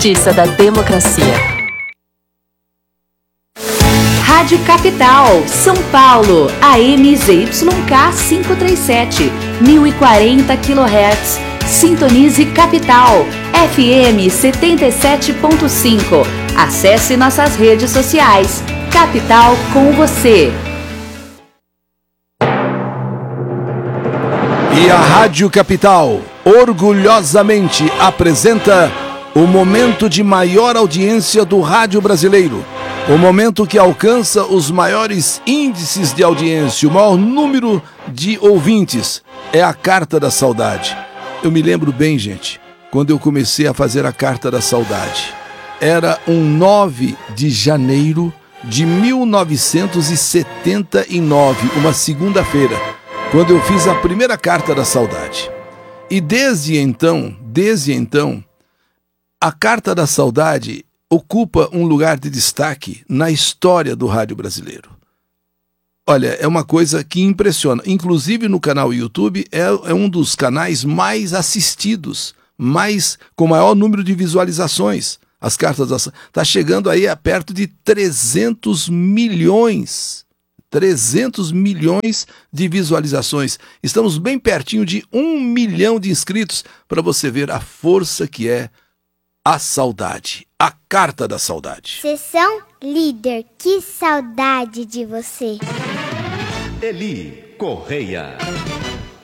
Justiça da Democracia. Rádio Capital, São Paulo, AM ZYK 537, 1040 kHz. Sintonize Capital, FM 77.5. Acesse nossas redes sociais. Capital com você. E a Rádio Capital orgulhosamente apresenta o momento de maior audiência do rádio brasileiro. O momento que alcança os maiores índices de audiência, o maior número de ouvintes. É a Carta da Saudade. Eu me lembro bem, gente, quando eu comecei a fazer a Carta da Saudade. Era um 9 de janeiro de 1979, uma segunda-feira, quando eu fiz a primeira Carta da Saudade. E desde então, a Carta da Saudade ocupa um lugar de destaque na história do rádio brasileiro. Olha, é uma coisa que impressiona. Inclusive no canal YouTube é um dos canais mais assistidos, com maior número de visualizações. As cartas está chegando aí a perto de 300 milhões. 300 milhões de visualizações. Estamos bem pertinho de 1 milhão de inscritos para você ver a força que é a saudade, a Carta da Saudade. Sessão Líder, que saudade de você. Eli Correia.